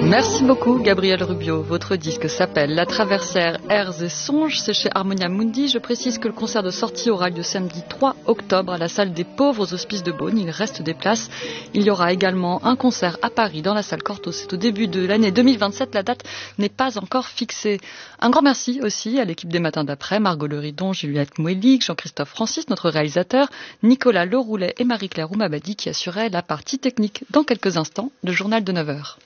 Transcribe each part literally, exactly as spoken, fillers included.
Merci beaucoup Gabriel Rubio. Votre disque s'appelle La Traversière, Airs et Songes, c'est chez Harmonia Mundi. Je précise que le concert de sortie aura lieu samedi trois octobre à la salle des Pauvres aux Hospices de Beaune. Il reste des places. Il y aura également un concert à Paris dans la salle Cortot. C'est au début de l'année deux mille vingt-sept. La date n'est pas encore fixée. Un grand merci aussi à l'équipe des Matins d'après, Margot Leridon, Juliette Mouelic, Jean-Christophe Francis, notre réalisateur, Nicolas Leroulet et Marie-Claire Oumabadi qui assuraient la partie technique. Dans quelques instants, le journal de neuf heures.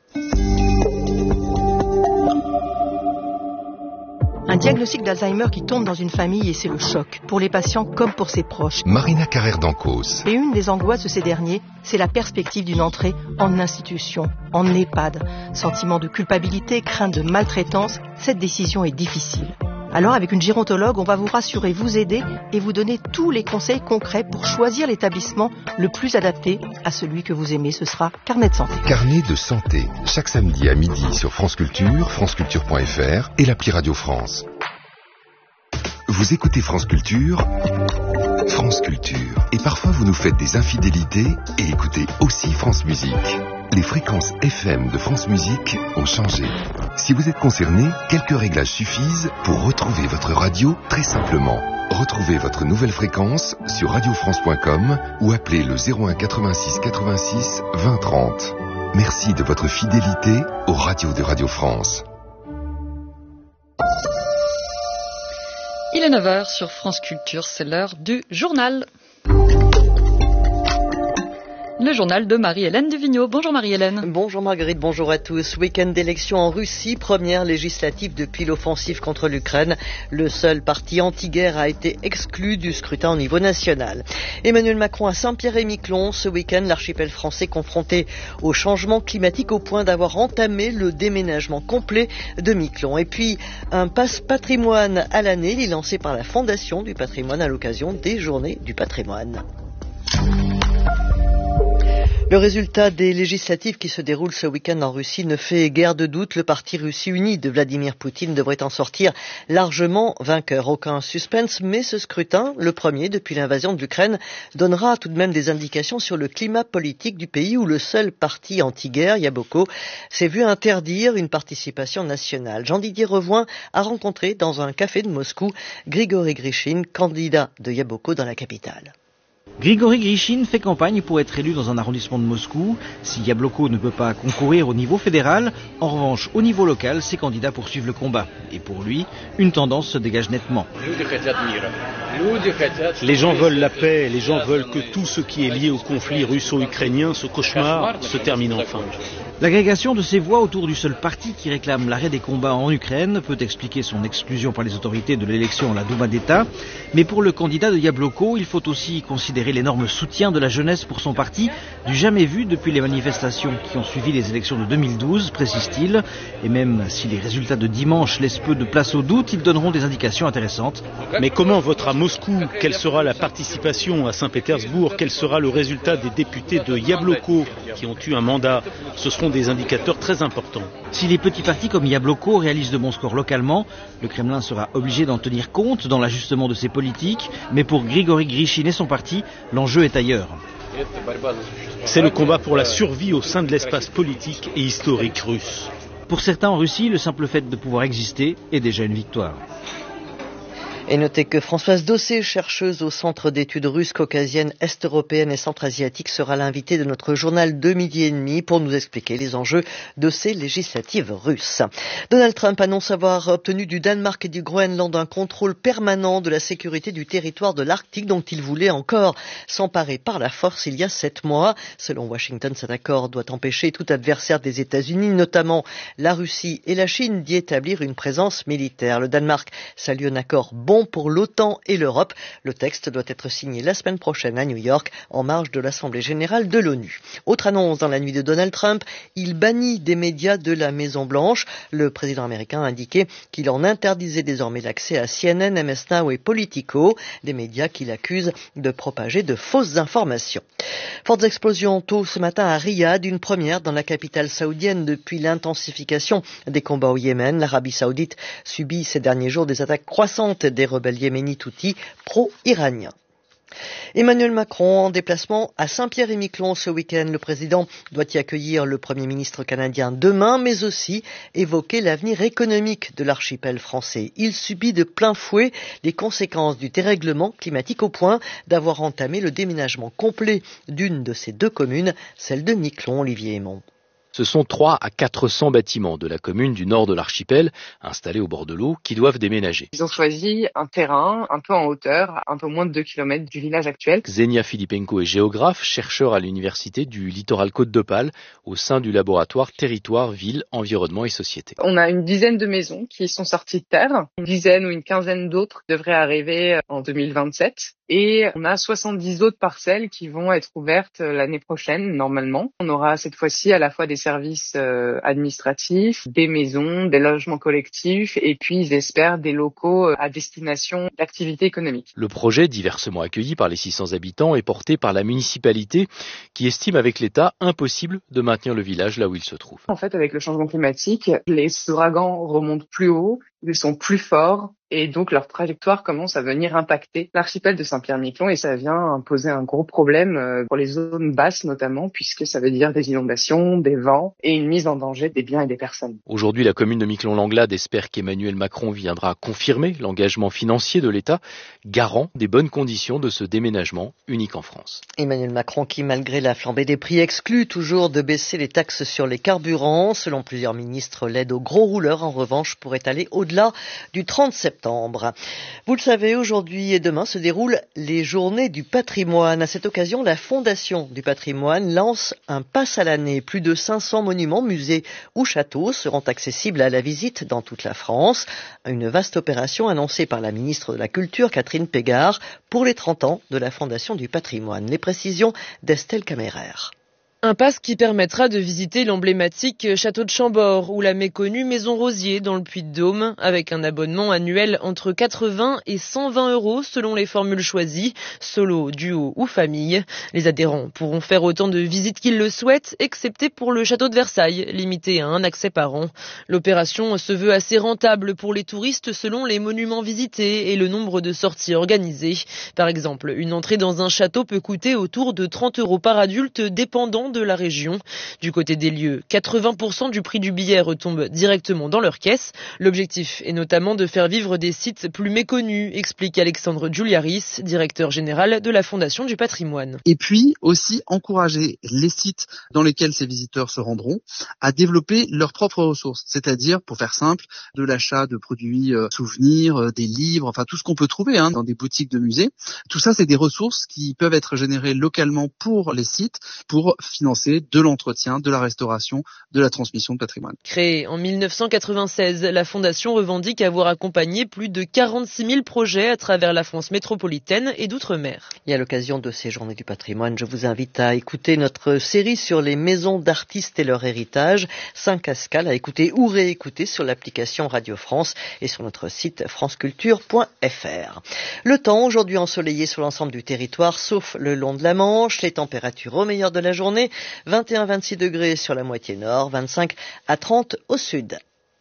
Un diagnostic d'Alzheimer qui tombe dans une famille et c'est le choc, pour les patients comme pour ses proches. Marina Carrère d'Ancos. Et une des angoisses de ces derniers, c'est la perspective d'une entrée en institution, en EHPAD. Sentiment de culpabilité, crainte de maltraitance, cette décision est difficile. Alors avec une gérontologue, on va vous rassurer, vous aider et vous donner tous les conseils concrets pour choisir l'établissement le plus adapté à celui que vous aimez. Ce sera Carnet de santé. Carnet de santé, chaque samedi à midi sur France Culture, franceculture point f r et l'appli Radio France. Vous écoutez France Culture, France Culture. Et parfois vous nous faites des infidélités et écoutez aussi France Musique. Les fréquences F M de France Musique ont changé. Si vous êtes concerné, quelques réglages suffisent pour retrouver votre radio très simplement. Retrouvez votre nouvelle fréquence sur radio france point com ou appelez le zéro un quatre-vingt-six quatre-vingt-six vingt trente. Merci de votre fidélité aux radios de Radio France. Il est neuf heures sur France Culture, c'est l'heure du journal. Le journal de Marie-Hélène Duvigneau. Bonjour Marie-Hélène. Bonjour Marguerite, bonjour à tous. Week-end d'élection en Russie, première législative depuis l'offensive contre l'Ukraine. Le seul parti anti-guerre a été exclu du scrutin au niveau national. Emmanuel Macron à Saint-Pierre-et-Miquelon. Ce week-end, l'archipel français confronté au changement climatique au point d'avoir entamé le déménagement complet de Miquelon. Et puis, un passe-patrimoine à l'année, il est lancé par la Fondation du patrimoine à l'occasion des Journées du patrimoine. Le résultat des législatives qui se déroulent ce week-end en Russie ne fait guère de doute. Le parti Russie uni de Vladimir Poutine devrait en sortir largement vainqueur. Aucun suspense, mais ce scrutin, le premier depuis l'invasion de l'Ukraine, donnera tout de même des indications sur le climat politique du pays où le seul parti anti-guerre, Yaboko, s'est vu interdire une participation nationale. Jean-Didier Revoin a rencontré dans un café de Moscou Grigory Grishine, candidat de Yaboko dans la capitale. Grigory Grishine fait campagne pour être élu dans un arrondissement de Moscou. Si Yabloko ne peut pas concourir au niveau fédéral, en revanche, au niveau local, ses candidats poursuivent le combat. Et pour lui, une tendance se dégage nettement. Les gens veulent la paix, les gens veulent que tout ce qui est lié au conflit russo-ukrainien, ce cauchemar, se termine enfin. L'agrégation de ces voix autour du seul parti qui réclame l'arrêt des combats en Ukraine peut expliquer son exclusion par les autorités de l'élection à la Douma d'État. Mais pour le candidat de Yabloko, il faut aussi considérer l'énorme soutien de la jeunesse pour son parti, du jamais vu depuis les manifestations qui ont suivi les élections de deux mille douze, précise-t-il. Et même si les résultats de dimanche laissent peu de place au doute, ils donneront des indications intéressantes. Mais comment voter à Moscou? Quelle sera la participation à Saint-Pétersbourg? Quel sera le résultat des députés de Yabloko qui ont eu un mandat? Ce seront des indicateurs très importants. Si les petits partis comme Yabloko réalisent de bons scores localement, le Kremlin sera obligé d'en tenir compte dans l'ajustement de ses politiques. Mais pour Grigory Grishine et son parti, l'enjeu est ailleurs. C'est le combat pour la survie au sein de l'espace politique et historique russe. Pour certains en Russie, le simple fait de pouvoir exister est déjà une victoire. Et notez que Françoise Dossé, chercheuse au Centre d'études russes, caucasiennes, est-européennes et centra-asiatiques, sera l'invitée de notre journal de midi et demi pour nous expliquer les enjeux de ces législatives russes. Donald Trump annonce avoir obtenu du Danemark et du Groenland un contrôle permanent de la sécurité du territoire de l'Arctique dont il voulait encore s'emparer par la force il y a sept mois. Selon Washington, cet accord doit empêcher tout adversaire des États-Unis, notamment la Russie et la Chine, d'y établir une présence militaire. Le Danemark salue un accord bon pour l'OTAN et l'Europe. Le texte doit être signé la semaine prochaine à New York, en marge de l'Assemblée générale de l'ONU. Autre annonce dans la nuit de Donald Trump, il bannit des médias de la Maison-Blanche. Le président américain a indiqué qu'il en interdisait désormais l'accès à C N N, M S Now et Politico, des médias qu'il accuse de propager de fausses informations. Fortes explosions tôt ce matin à Riyad, une première dans la capitale saoudienne depuis l'intensification des combats au Yémen. L'Arabie saoudite subit ces derniers jours des attaques croissantes des rebelles yéménites houthis pro-iraniens. Emmanuel Macron en déplacement à Saint-Pierre-et-Miquelon ce week-end. Le président doit y accueillir le Premier ministre canadien demain, mais aussi évoquer l'avenir économique de l'archipel français. Il subit de plein fouet les conséquences du dérèglement climatique au point d'avoir entamé le déménagement complet d'une de ces deux communes, celle de Miquelon. Olivier Aymon. Ce sont trois à quatre cents bâtiments de la commune du nord de l'archipel, installés au bord de l'eau, qui doivent déménager. Ils ont choisi un terrain un peu en hauteur, un peu moins de deux kilomètres du village actuel. Xenia Filipenko est géographe, chercheur à l'université du littoral Côte-d'Opale, au sein du laboratoire Territoire, Ville, Environnement et Société. On a une dizaine de maisons qui sont sorties de terre. Une dizaine ou une quinzaine d'autres devraient arriver en deux mille vingt-sept. Et on a soixante-dix autres parcelles qui vont être ouvertes l'année prochaine, normalement. On aura cette fois-ci à la fois des services euh, administratifs, des maisons, des logements collectifs et puis, ils espèrent, des locaux à destination d'activités économiques. Le projet, diversement accueilli par les six cents habitants, est porté par la municipalité qui estime avec l'État impossible de maintenir le village là où il se trouve. En fait, avec le changement climatique, les ouragans remontent plus haut, ils sont plus forts. Et donc, leur trajectoire commence à venir impacter l'archipel de Saint-Pierre-et-Miquelon et ça vient poser un gros problème pour les zones basses notamment, puisque ça veut dire des inondations, des vents et une mise en danger des biens et des personnes. Aujourd'hui, la commune de Miquelon-Langlade espère qu'Emmanuel Macron viendra confirmer l'engagement financier de l'État, garant des bonnes conditions de ce déménagement unique en France. Emmanuel Macron qui, malgré la flambée des prix, exclut toujours de baisser les taxes sur les carburants. Selon plusieurs ministres, l'aide aux gros rouleurs, en revanche, pourrait aller au-delà du trente septembre. Vous le savez, aujourd'hui et demain se déroulent les Journées du patrimoine. À cette occasion, la Fondation du patrimoine lance un pass à l'année. Plus de cinq cents monuments, musées ou châteaux seront accessibles à la visite dans toute la France. Une vaste opération annoncée par la ministre de la Culture, Catherine Pégard, pour les trente ans de la Fondation du patrimoine. Les précisions d'Estelle Caméraire. Un pass qui permettra de visiter l'emblématique château de Chambord ou la méconnue Maison Rosier dans le Puy-de-Dôme avec un abonnement annuel entre quatre-vingts et cent vingt euros selon les formules choisies, solo, duo ou famille. Les adhérents pourront faire autant de visites qu'ils le souhaitent, excepté pour le château de Versailles, limité à un accès par an. L'opération se veut assez rentable pour les touristes selon les monuments visités et le nombre de sorties organisées. Par exemple, une entrée dans un château peut coûter autour de trente euros par adulte, dépendant de la région. Du côté des lieux, quatre-vingts pour cent du prix du billet retombe directement dans leur caisse. L'objectif est notamment de faire vivre des sites plus méconnus, explique Alexandre Giuliaris, directeur général de la Fondation du patrimoine. Et puis aussi encourager les sites dans lesquels ces visiteurs se rendront à développer leurs propres ressources, c'est-à-dire, pour faire simple, de l'achat de produits euh, souvenirs, euh, des livres, enfin tout ce qu'on peut trouver hein, dans des boutiques de musées. Tout ça, c'est des ressources qui peuvent être générées localement pour les sites, pour financer de l'entretien, de la restauration, de la transmission de patrimoine. Créée en mille neuf cent quatre-vingt-seize, la Fondation revendique avoir accompagné plus de quarante-six mille projets à travers la France métropolitaine et d'outre-mer. Et à l'occasion de ces Journées du patrimoine, je vous invite à écouter notre série sur les maisons d'artistes et leur héritage. Cinq escales à écouter ou réécouter sur l'application Radio France et sur notre site franceculture point f r. Le temps aujourd'hui ensoleillé sur l'ensemble du territoire, sauf le long de la Manche. Les températures au meilleur de la journée, vingt et un à vingt-six degrés sur la moitié nord, vingt-cinq à trente au sud.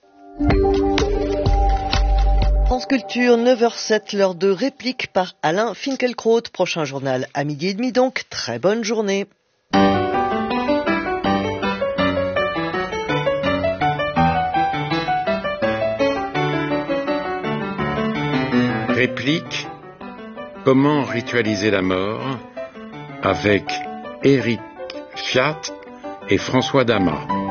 France Culture, neuf heures sept, l'heure de réplique par Alain Finkielkraut. Prochain journal à midi et demi donc. Très bonne journée. Réplique. Comment ritualiser la mort avec Éric Fiat et François Damas.